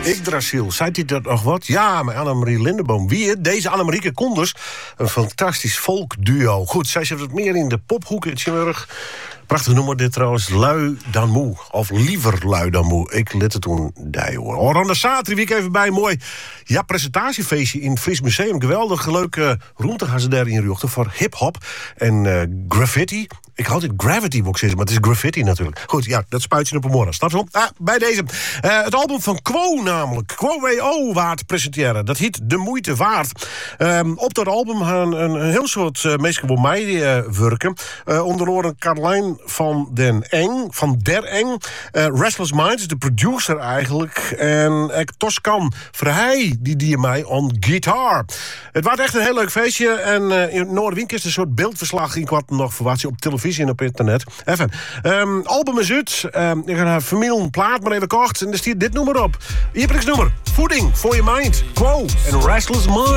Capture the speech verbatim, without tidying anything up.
Yggdrasil, zei hij dat nog wat? Ja, met Annemarie Lindeboom. Wie het? Deze Annemarieke Konders. Een fantastisch folkduo. Goed, zij zit wat meer in de pophoek in Tjimurg. Prachtig nummer dit trouwens. Lui dan moe. Of liever lui dan moe. Ik let het toen die hoor. Oranje Satri, wie ik even bij. Mooi. Ja, presentatiefeestje in het Fries Museum. Geweldig leuke roemte gaan ze daar in Riochten voor hip-hop en uh, graffiti. Ik had het gravity, moet ik zeggen, maar het is graffiti natuurlijk. Goed, ja, dat spuitje op een morgen. Stap zo. Ah, bij deze. Uh, het album van Quo namelijk. Quo W O waard presenteren. Dat heet De Moeite Waard. Um, op dat album gaan een, een heel soort uh, mensen voor mij uh, werken. Uh, onder andere Carlijn van den Eng, van der Eng. Uh, Restless Minds, de producer eigenlijk. En ik Toscan Verheij, die die mij on guitar. Het was echt een heel leuk feestje. En uh, in Noorderwink is een soort beeldverslag in kwart nog verwacht op televisie en op internet. Even. Um, album is uit. Um, ik ga naar familie een plaat maar even kort. En er staat dit nummer op. Hier nummer. Voeding voor je mind. Quo en Restless Mind.